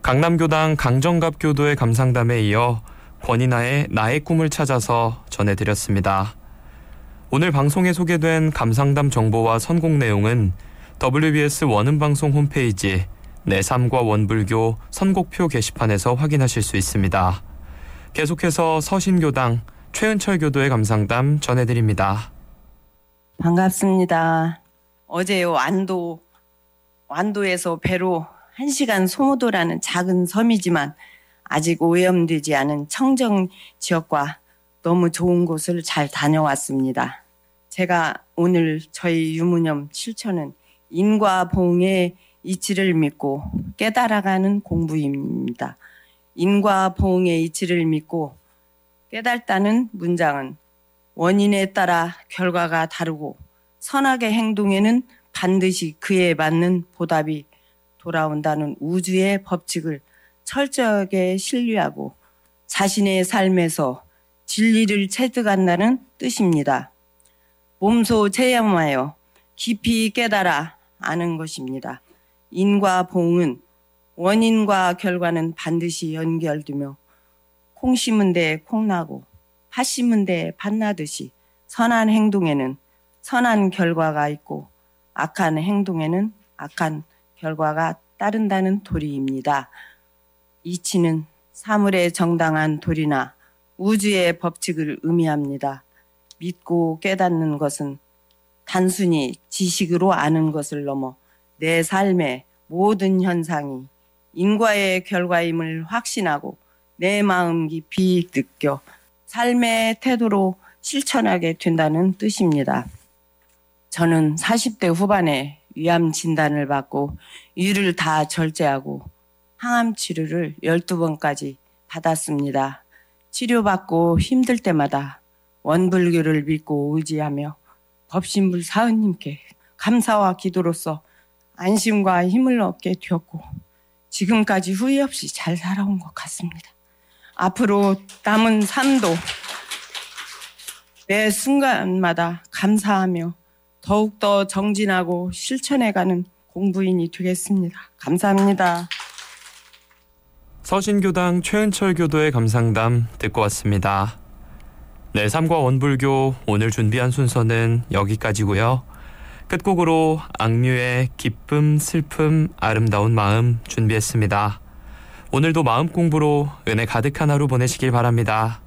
강남교당 강정갑교도의 감상담에 이어 권이나의 나의 꿈을 찾아서 전해드렸습니다. 오늘 방송에 소개된 감상담 정보와 선곡 내용은 WBS 원음방송 홈페이지 내 삶과 원불교 선곡표 게시판에서 확인하실 수 있습니다. 계속해서 서신교당 최은철 교도의 감상담 전해드립니다. 반갑습니다. 어제 완도에서 배로 1시간 소모도라는 작은 섬이지만 아직 오염되지 않은 청정 지역과 너무 좋은 곳을 잘 다녀왔습니다. 제가 오늘 저희 유무념 실천은 인과 보응의 이치를 믿고 깨달아가는 공부입니다. 인과 보응의 이치를 믿고 깨달다는 문장은 원인에 따라 결과가 다르고 선하게 행동에는 반드시 그에 맞는 보답이 돌아온다는 우주의 법칙을 철저하게 신뢰하고 자신의 삶에서 진리를 체득한다는 뜻입니다. 몸소 체험하여 깊이 깨달아 아는 것입니다. 인과 보응은 원인과 결과는 반드시 연결되며 콩 심은 데 콩 나고 팥 심은 데 팥 나듯이 선한 행동에는 선한 결과가 있고 악한 행동에는 악한 결과가 따른다는 도리입니다. 이치는 사물의 정당한 도리나 우주의 법칙을 의미합니다. 믿고 깨닫는 것은 단순히 지식으로 아는 것을 넘어 내 삶의 모든 현상이 인과의 결과임을 확신하고 내 마음 깊이 느껴 삶의 태도로 실천하게 된다는 뜻입니다. 저는 40대 후반에 위암 진단을 받고 위를 다 절제하고 항암 치료를 12번까지 받았습니다. 치료받고 힘들 때마다 원불교를 믿고 의지하며 법신불 사은님께 감사와 기도로서 안심과 힘을 얻게 되었고 지금까지 후회 없이 잘 살아온 것 같습니다. 앞으로 남은 삶도 매 순간마다 감사하며 더욱더 정진하고 실천해가는 공부인이 되겠습니다. 감사합니다. 서신교당 최은철 교도의 감상담 듣고 왔습니다. 내 삶과 원불교 오늘 준비한 순서는 여기까지고요. 끝곡으로 악뮤의 기쁨, 슬픔, 아름다운 마음 준비했습니다. 오늘도 마음 공부로 은혜 가득한 하루 보내시길 바랍니다.